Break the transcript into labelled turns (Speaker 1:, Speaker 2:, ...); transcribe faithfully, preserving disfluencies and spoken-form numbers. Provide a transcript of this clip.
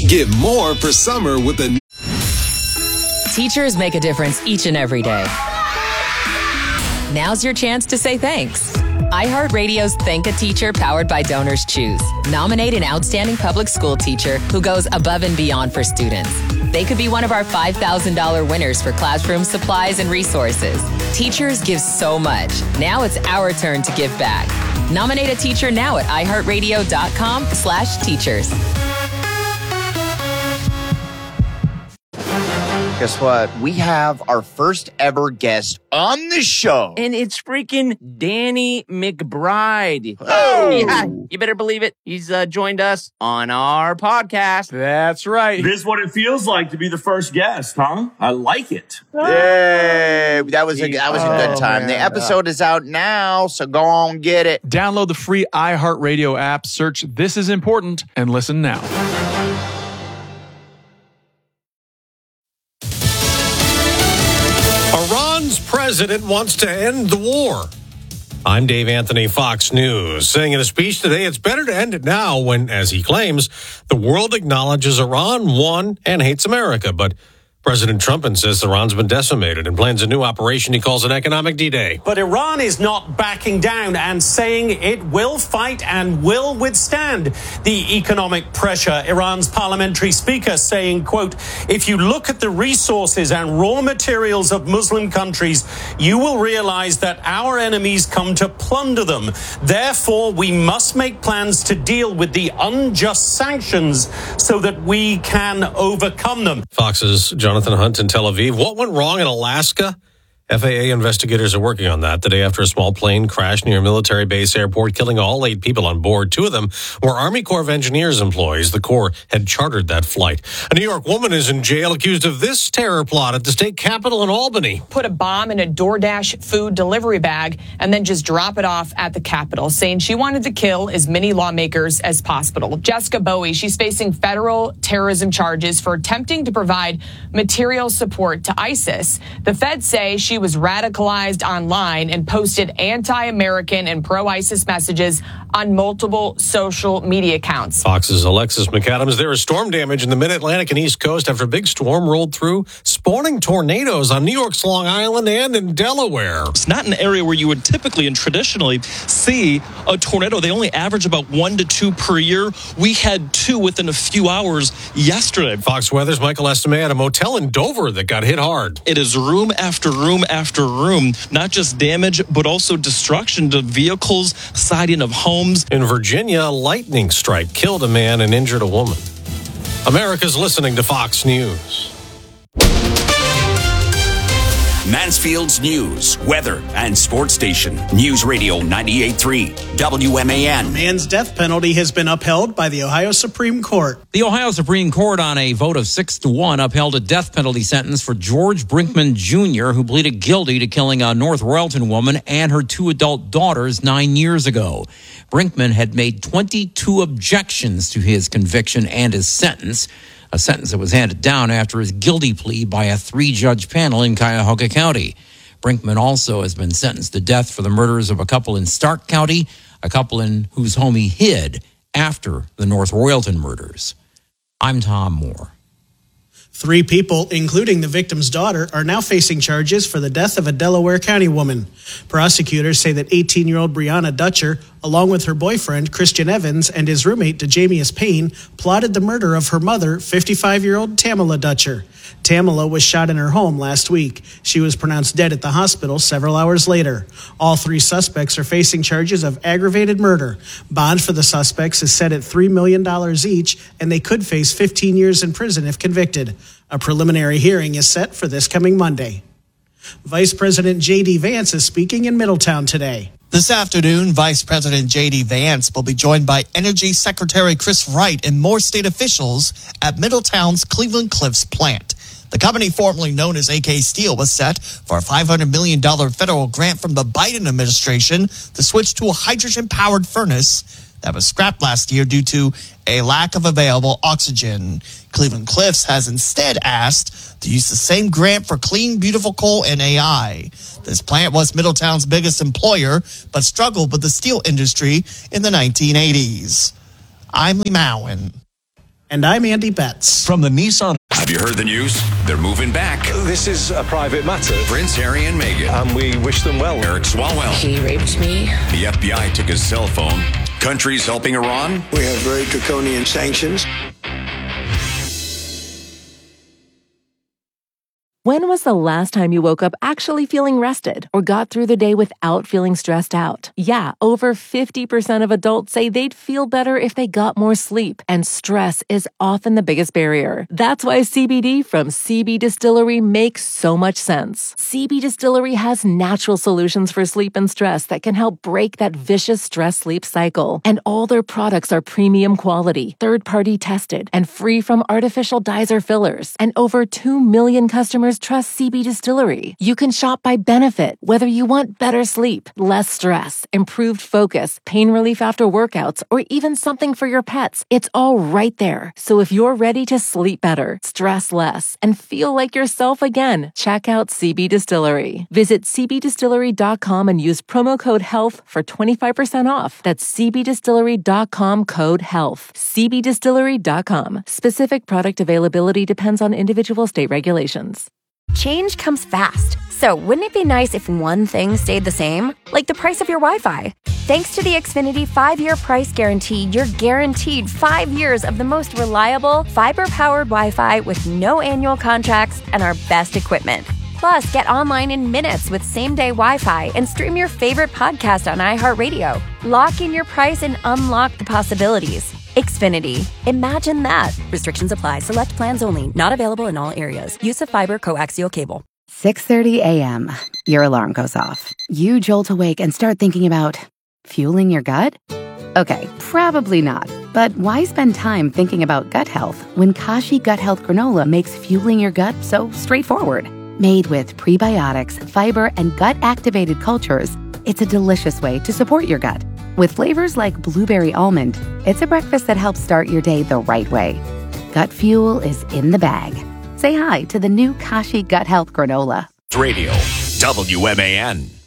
Speaker 1: Get more for summer with the...
Speaker 2: Teachers make a difference each and every day. Now's your chance to say thanks. iHeartRadio's Thank a Teacher powered by Donors Choose. Nominate an outstanding public school teacher who goes above and beyond for students. They could be one of our five thousand dollars winners for classroom supplies and resources. Teachers give so much. Now it's our turn to give back. Nominate a teacher now at iHeartRadio.com slash teachers.
Speaker 3: Guess what? We have our first ever guest on the show.
Speaker 4: And it's freaking Danny McBride.
Speaker 3: Oh.
Speaker 4: Yeah, you better believe it. He's uh, joined us on our podcast.
Speaker 5: That's right.
Speaker 6: This is what it feels like to be the first guest, huh? I like it.
Speaker 3: Yay. That was a, that was a good
Speaker 5: Oh,
Speaker 3: time.
Speaker 5: man.
Speaker 3: The episode is out now, so go on get it.
Speaker 5: Download the free iHeartRadio app, search This Is Important, and listen now.
Speaker 7: Iran's president wants to end the war. I'm Dave Anthony, Fox News, saying in a speech today it's better to end it now when, as he claims, the world acknowledges Iran won and hates America. But President Trump insists Iran's been decimated and plans a new operation he calls an economic D-Day.
Speaker 8: But Iran is not backing down and saying it will fight and will withstand the economic pressure. Iran's parliamentary speaker saying, quote, if you look at the resources and raw materials of Muslim countries, you will realize that our enemies come to plunder them. Therefore, we must make plans to deal with the unjust sanctions so that we can overcome them.
Speaker 7: Fox's Jonathan Hunt in Tel Aviv. What went wrong in Alaska? F A A investigators are working on that the day after a small plane crashed near a military base airport, killing all eight people on board. Two of them were Army Corps of Engineers employees. The Corps had chartered that flight. A New York woman is in jail accused of this terror plot at the state capitol in Albany.
Speaker 9: Put a bomb in a DoorDash food delivery bag and then just drop it off at the Capitol, saying she wanted to kill as many lawmakers as possible. Jessica Bowie, she's facing federal terrorism charges for attempting to provide material support to ISIS. The feds say she was radicalized online and posted anti-American and pro-ISIS messages on multiple social media accounts.
Speaker 7: Fox's Alexis McAdams. There is storm damage in the mid-Atlantic and East Coast after a big storm rolled through, spawning tornadoes on New York's Long Island and in Delaware.
Speaker 10: It's not an area where you would typically and traditionally see a tornado. They only average about one to two per year. We had two within a few hours yesterday.
Speaker 7: Fox Weather's Michael Estime at a motel in Dover that got hit hard.
Speaker 10: It is room after room after room, not just damage, but also destruction to vehicles, siding of homes.
Speaker 7: In Virginia, a lightning strike killed a man and injured a woman. America's listening to Fox News.
Speaker 11: Mansfield's news, weather, and sports station. News Radio ninety-eight point three, W M A N.
Speaker 12: Man's death penalty has been upheld by the Ohio Supreme Court.
Speaker 13: The Ohio Supreme Court, on a vote of six to one, upheld a death penalty sentence for George Brinkman Junior, who pleaded guilty to killing a North Royalton woman and her two adult daughters nine years ago. Brinkman had made twenty-two objections to his conviction and his sentence, a sentence that was handed down after his guilty plea by a three-judge panel in Cuyahoga County. Brinkman also has been sentenced to death for the murders of a couple in Stark County, a couple in whose home he hid after the North Royalton murders. I'm Tom Moore.
Speaker 12: Three people, including the victim's daughter, are now facing charges for the death of a Delaware County woman. Prosecutors say that eighteen-year-old Brianna Dutcher, along with her boyfriend, Christian Evans, and his roommate, DeJamius Payne, plotted the murder of her mother, fifty-five-year-old Tamala Dutcher. Tamala was shot in her home last week. She was pronounced dead at the hospital several hours later. All three suspects are facing charges of aggravated murder. Bond for the suspects is set at three million dollars each, and they could face fifteen years in prison if convicted. A preliminary hearing is set for this coming Monday. Vice President J D. Vance is speaking in Middletown today.
Speaker 14: This afternoon, Vice President J D. Vance will be joined by Energy Secretary Chris Wright and more state officials at Middletown's Cleveland Cliffs plant. The company formerly known as A K Steel was set for a five hundred million dollars federal grant from the Biden administration to switch to a hydrogen-powered furnace that was scrapped last year due to a lack of available oxygen. Cleveland Cliffs has instead asked to use the same grant for clean, beautiful coal and A I. This plant was Middletown's biggest employer, but struggled with the steel industry in the nineteen eighties. I'm Lee Mowen.
Speaker 12: And I'm Andy Betts.
Speaker 15: From the Nissan.
Speaker 11: Have you heard the news? They're moving back.
Speaker 16: This is a private matter.
Speaker 11: Prince Harry and Meghan.
Speaker 16: And we wish them well.
Speaker 11: Eric Swalwell.
Speaker 17: He raped me.
Speaker 11: The F B I took his cell phone. Countries helping Iran.
Speaker 18: We have very draconian sanctions.
Speaker 19: When was the last time you woke up actually feeling rested or got through the day without feeling stressed out? Yeah, over fifty percent of adults say they'd feel better if they got more sleep, and stress is often the biggest barrier. That's why C B D from C B Distillery makes so much sense. C B Distillery has natural solutions for sleep and stress that can help break that vicious stress-sleep cycle. And all their products are premium quality, third-party tested, and free from artificial dyes or fillers. And over two million customers trust C B Distillery. You can shop by benefit, whether you want better sleep, less stress, improved focus, pain relief after workouts, or even something for your pets. It's all right there. So if you're ready to sleep better, stress less, and feel like yourself again, check out C B Distillery. Visit c b distillery dot com and use promo code HEALTH for twenty-five percent off. That's c b distillery dot com code HEALTH. c b distillery dot com. Specific product availability depends on individual state regulations.
Speaker 20: Change comes fast, so wouldn't it be nice if one thing stayed the same? Like the price of your Wi-Fi. Thanks to the Xfinity five-year price guarantee, you're guaranteed five years of the most reliable, fiber-powered Wi-Fi with no annual contracts and our best equipment. Plus, get online in minutes with same-day Wi-Fi and stream your favorite podcast on iHeartRadio. Lock in your price and unlock the possibilities. Xfinity. Imagine that.
Speaker 21: Restrictions apply. Select plans only. Not available in all areas. Use of fiber coaxial cable.
Speaker 22: six thirty a.m. Your alarm goes off. You jolt awake and start thinking about fueling your gut? Okay, probably not. But why spend time thinking about gut health when Kashi Gut Health Granola makes fueling your gut so straightforward? Made with prebiotics, fiber, and gut-activated cultures, it's a delicious way to support your gut. With flavors like blueberry almond, it's a breakfast that helps start your day the right way. Gut fuel is in the bag. Say hi to the new Kashi Gut Health Granola.
Speaker 11: Radio, W M A N.